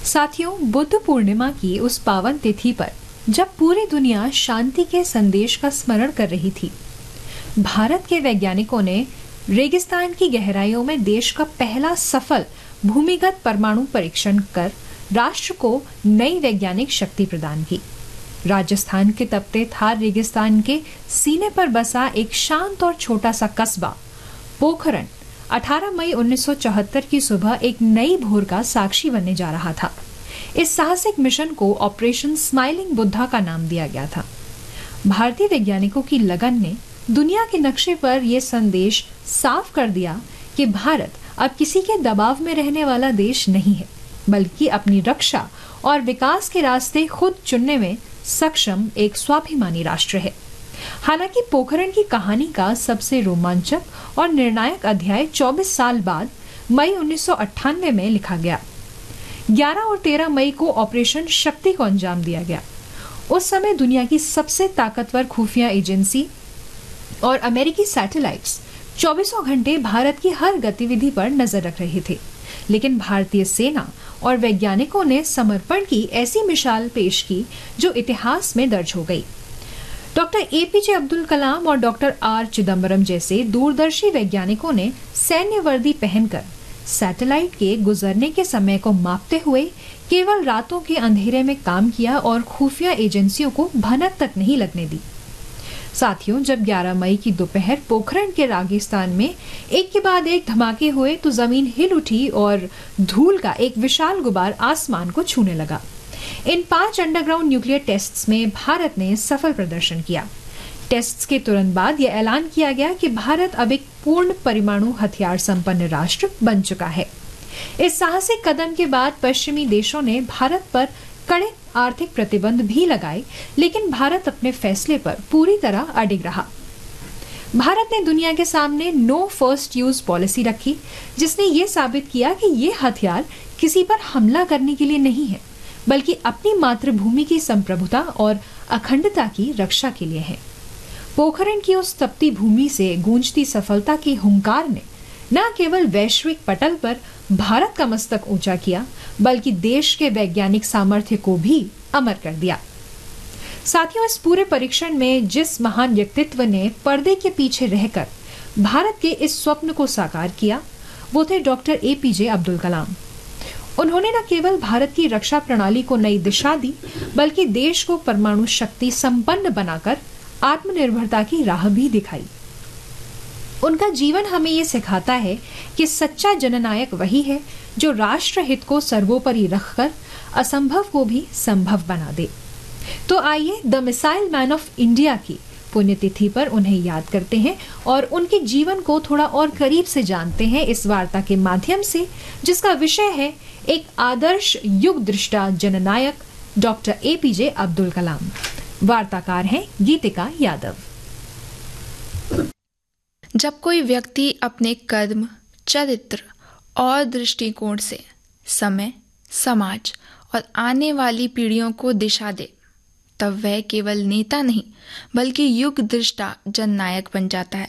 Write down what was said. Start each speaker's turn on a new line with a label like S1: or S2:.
S1: साथियों, बुद्ध पूर्णिमा की उस पावन तिथि पर जब पूरी दुनिया शांति के संदेश का स्मरण कर रही थी, भारत के वैज्ञानिकों ने रेगिस्तान की गहराइयों में देश का पहला सफल भूमिगत परमाणु परीक्षण कर राष्ट्र को नई वैज्ञानिक शक्ति प्रदान की। राजस्थान के तपते थार रेगिस्तान के सीने पर बसा एक शांत और छोटा सा कस्बा पोखरण 18 मई 1974 की सुबह एक नई भोर का साक्षी बनने जा रहा था। इस साहसिक मिशन को ऑपरेशन स्माइलिंग बुद्धा का नाम दिया गया था। भारतीय वैज्ञानिकों की लगन ने दुनिया के नक्शे पर यह संदेश साफ कर दिया कि भारत अब किसी के दबाव में रहने वाला देश नहीं है, बल्कि अपनी रक्षा और विकास के रास्ते खुद चुनने में सक्षम एक स्वाभिमानी राष्ट्र है। हालांकि पोखरण की कहानी का सबसे रोमांचक और निर्णायक अध्याय 24 साल बाद मई 1998 में लिखा गया। 11 और 13 मई को ऑपरेशन शक्ति को अंजाम दिया गया। उस समय दुनिया की सबसे ताकतवर खुफिया एजेंसी और अमेरिकी सैटेलाइट्स 24 घंटे भारत की हर गतिविधि पर नजर रख रहे थे, लेकिन भारतीय सेना और वैज्ञानिकों ने समर्पण की ऐसी मिसाल पेश की जो इतिहास में दर्ज हो गई। डॉक्टर एपीजे अब्दुल कलाम और डॉक्टर आर चिदम्बरम जैसे दूरदर्शी वैज्ञानिकों ने सैन्य वर्दी पहनकर सैटेलाइट के गुजरने के समय को मापते हुए केवल रातों के अंधेरे में काम किया और खुफिया एजेंसियों को भनक तक नहीं लगने दी। साथियों, जब 11 मई की दोपहर पोखरण के रेगिस्तान में एक के बाद एक धमाके हुए तो जमीन हिल उठी और धूल का एक विशाल गुबार आसमान को छूने लगा। इन 5 अंडरग्राउंड न्यूक्लियर टेस्ट्स में भारत ने सफल प्रदर्शन किया। टेस्ट्स के तुरंत बाद यह ऐलान किया गया कि भारत अब एक पूर्ण परमाणु हथियार संपन्न राष्ट्र बन चुका है। इस साहसिक कदम के बाद पश्चिमी देशों ने भारत पर कड़े आर्थिक प्रतिबंध भी लगाए, लेकिन भारत अपने फैसले पर पूरी तरह अडिग रहा। भारत ने दुनिया के सामने नो फर्स्ट यूज पॉलिसी रखी, जिसने ये साबित किया कि ये हथियार किसी पर हमला करने के लिए नहीं है, बल्कि अपनी मातृभूमि की संप्रभुता और अखंडता की रक्षा के लिए है। पोखरण की उस तपती भूमि से गूंजती सफलता की हुंकार ने न केवल वैश्विक पटल पर भारत का मस्तक ऊंचा किया, बल्कि देश के वैज्ञानिक सामर्थ्य को भी अमर कर दिया। साथियों, इस पूरे परीक्षण में जिस महान व्यक्तित्व ने पर्दे के पीछे रहकर भारत के इस स्वप्न को साकार किया, वो थे डॉक्टर एपीजे अब्दुल कलाम। उन्होंने न केवल भारत की रक्षा प्रणाली को नई दिशा दी, बल्कि देश को परमाणु शक्ति संपन्न बनाकर आत्मनिर्भरता की राह भी दिखाई। उनका जीवन हमें ये सिखाता है कि सच्चा जननायक वही है जो राष्ट्र हित को सर्वोपरि रखकर असंभव को भी संभव बना दे। तो आइए the missile man of India की पुण्यतिथि पर उन्हें याद करते हैं और उनके जीवन को थोड़ा और करीब से जानते हैं इस वार्ता के माध्यम से, जिसका विषय है एक आदर्श युग दृष्टा जननायक डॉक्टर एपीजे अब्दुल कलाम। वार्ताकार हैं गीतिका यादव।
S2: जब कोई व्यक्ति अपने कर्म, चरित्र और दृष्टिकोण से समय, समाज और आने वाली पीढ़ियों को दिशा दे, तब वह केवल नेता नहीं बल्कि युग दृष्टा जननायक बन जाता है।